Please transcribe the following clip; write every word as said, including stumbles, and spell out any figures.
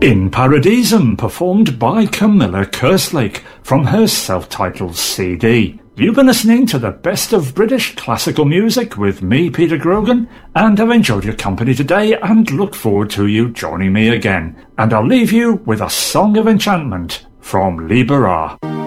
In Paradisum, performed by Camilla Kerslake from her self-titled C D. You've been listening to the best of British classical music with me, Peter Grogan, and I've enjoyed your company today and look forward to you joining me again. And I'll leave you with a song of enchantment from Libera.